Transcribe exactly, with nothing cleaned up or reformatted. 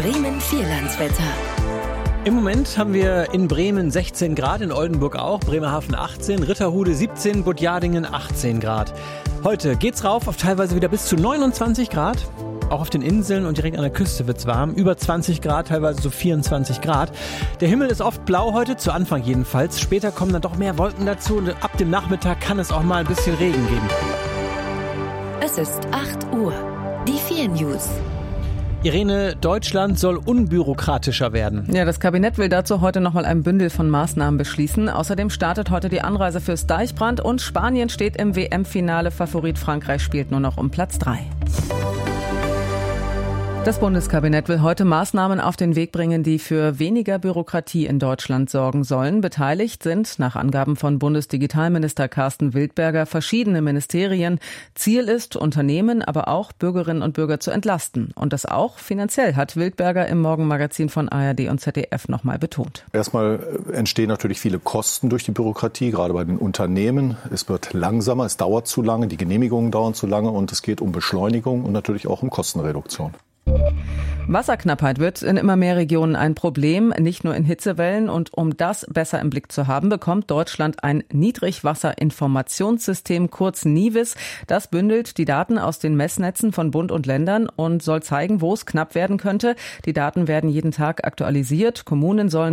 Bremen Vierlandswetter. Im Moment haben wir in Bremen sechzehn Grad, in Oldenburg auch, Bremerhaven achtzehn, Ritterhude siebzehn, Budjadingen achtzehn Grad. Heute geht's rauf auf teilweise wieder bis zu neunundzwanzig Grad. Auch auf den Inseln und direkt an der Küste wird's warm. Über zwanzig Grad, teilweise so vierundzwanzig Grad. Der Himmel ist oft blau heute, zu Anfang jedenfalls. Später kommen dann doch mehr Wolken dazu und ab dem Nachmittag kann es auch mal ein bisschen Regen geben. Es ist acht Uhr. Die vier News. Irene, Deutschland soll unbürokratischer werden. Ja, das Kabinett will dazu heute nochmal ein Bündel von Maßnahmen beschließen. Außerdem startet heute die Anreise fürs Deichbrand und Spanien steht im W M-Finale. Favorit Frankreich spielt nur noch um Platz drei. Das Bundeskabinett will heute Maßnahmen auf den Weg bringen, die für weniger Bürokratie in Deutschland sorgen sollen. Beteiligt sind, nach Angaben von Bundesdigitalminister Carsten Wildberger, verschiedene Ministerien. Ziel ist, Unternehmen, aber auch Bürgerinnen und Bürger zu entlasten. Und das auch finanziell, hat Wildberger im Morgenmagazin von A R D und Z D F nochmal betont. Erstmal entstehen natürlich viele Kosten durch die Bürokratie, gerade bei den Unternehmen. Es wird langsamer, es dauert zu lange, die Genehmigungen dauern zu lange und es geht um Beschleunigung und natürlich auch um Kostenreduktion. Wasserknappheit wird in immer mehr Regionen ein Problem, nicht nur in Hitzewellen. Und um das besser im Blick zu haben, bekommt Deutschland ein Niedrigwasserinformationssystem, kurz NIWIS. Das bündelt die Daten aus den Messnetzen von Bund und Ländern und soll zeigen, wo es knapp werden könnte. Die Daten werden jeden Tag aktualisiert. Kommunen sollen